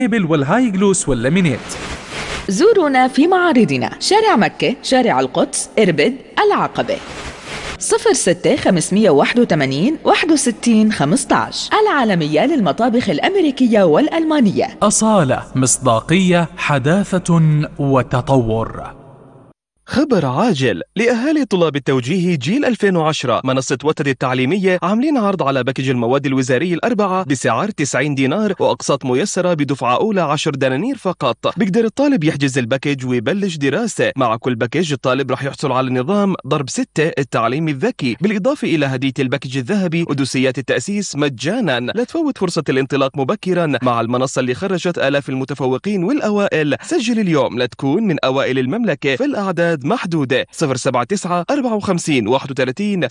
والهاي جلوس واللامينيت. زورونا في معارضنا: شارع مكة، شارع القدس، إربد، العقبة. 06 581 61 15. العالمية للمطابخ الأمريكية والألمانية. أصالة، مصداقية، حداثة وتطور. خبر عاجل لأهالي طلاب التوجيه جيل 2010. منصة وتد التعليمية عاملين عرض على باكج المواد الوزاري الأربعة بسعر 90 دينار وأقساط ميسرة بدفعة أولى 10 دنانير فقط. بيقدر الطالب يحجز الباكج ويبلش دراسة. مع كل باكج الطالب رح يحصل على نظام ضرب 6 التعليم الذكي، بالإضافة إلى هدية الباكج الذهبي ودوسيات التأسيس مجانا. لا تفوت فرصة الانطلاق مبكرا مع المنصة اللي خرجت آلاف المتفوقين والأوائل. سجل اليوم لتكون من أوائل المملكة، في الأعداد محدودة. 079 54 31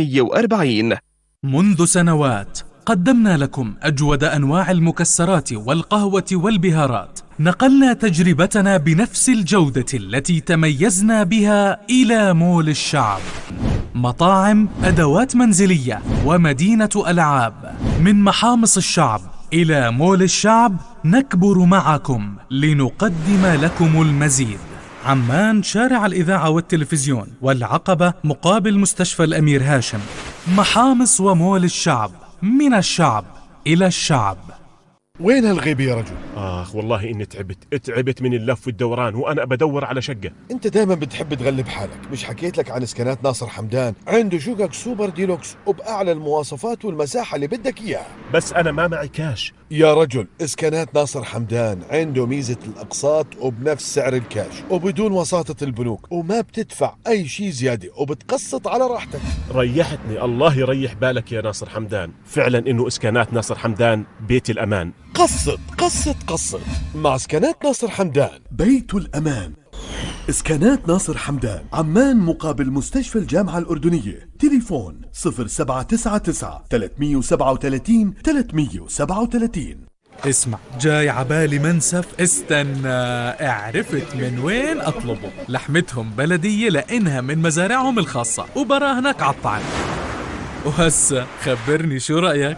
740. منذ سنوات قدمنا لكم أجود أنواع المكسرات والقهوة والبهارات. نقلنا تجربتنا بنفس الجودة التي تميزنا بها إلى مول الشعب. مطاعم، أدوات منزلية ومدينة ألعاب. من محامص الشعب إلى مول الشعب نكبر معكم لنقدم لكم المزيد. عمان، شارع الإذاعة والتلفزيون، والعقبة مقابل مستشفى الأمير هاشم. محامص ومول الشعب، من الشعب إلى الشعب. وين هالغيبة يا رجل؟ والله إني تعبت من اللف والدوران وأنا بدور على شقة. أنت دايما بتحب تغلب حالك. مش حكيت لك عن اسكانات ناصر حمدان؟ عنده شقق سوبر ديلوكس وبأعلى المواصفات والمساحة اللي بدك إياها. بس أنا ما معي كاش. يا رجل، اسكانات ناصر حمدان عنده ميزة الأقساط وبنفس سعر الكاش وبدون وساطة البنوك، وما بتدفع أي شيء زيادة وبتقسط على راحتك. ريحتني، الله يريح بالك يا ناصر حمدان. فعلا إنه اسكانات ناصر حمدان بيت الأمان. قسط قسط قسط مع اسكانات ناصر حمدان، بيت الأمان. اسكانات ناصر حمدان، عمان مقابل مستشفى الجامعة الأردنية. تليفون 0799 337 337. اسمع، جاي عبالي منسف. استنى، عرفت من وين أطلبه. لحمتهم بلدية لأنها من مزارعهم الخاصة وبراهنك عالطعم. وهسه خبرني شو رأيك؟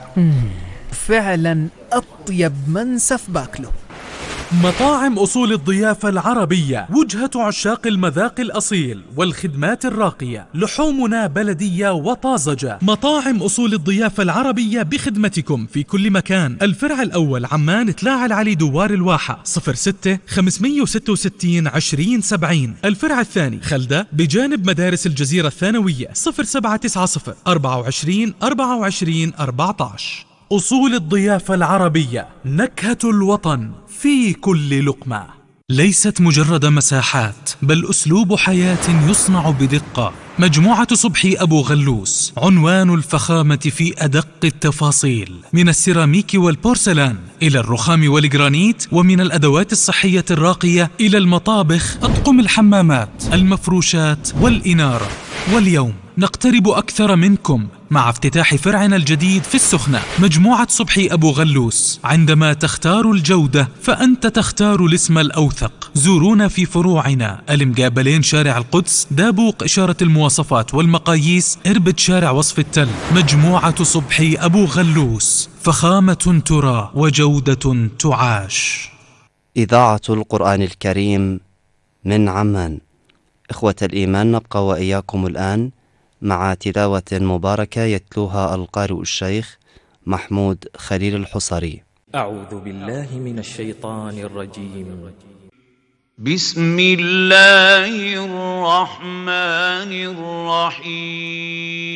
فعلا أطيب منسف باكله. مطاعم أصول الضيافة العربية، وجهة عشاق المذاق الأصيل والخدمات الراقية. لحومنا بلدية وطازجة. مطاعم أصول الضيافة العربية بخدمتكم في كل مكان. الفرع الأول عمان، تلاعة العلي دوار الواحة، 06 566 20 70. الفرع الثاني خلدة بجانب مدارس الجزيرة الثانوية، 0790 24 24 14. أصول الضيافة العربية، نكهة الوطن في كل لقمة. ليست مجرد مساحات، بل أسلوب حياة يصنع بدقة. مجموعة صبحي أبو غلوس، عنوان الفخامة في أدق التفاصيل. من السيراميك والبورسلان إلى الرخام والجرانيت، ومن الأدوات الصحية الراقية إلى المطابخ، أطقم الحمامات، المفروشات والإنارة. واليوم نقترب أكثر منكم مع افتتاح فرعنا الجديد في السخنة. مجموعة صبحي أبو غلوس، عندما تختار الجودة فأنت تختار الاسم الأوثق. زورونا في فروعنا المقابلين شارع القدس، دابوق إشارة المواصفات والمقاييس، إربد شارع وصف التل. مجموعة صبحي أبو غلوس، فخامة ترى وجودة تعاش. إذاعة القرآن الكريم من عمان. إخوة الإيمان، نبقى وإياكم الآن مع تلاوة مباركة يتلوها القارئ الشيخ محمود خليل الحصري. أعوذ بالله من الشيطان الرجيم. بسم الله الرحمن الرحيم.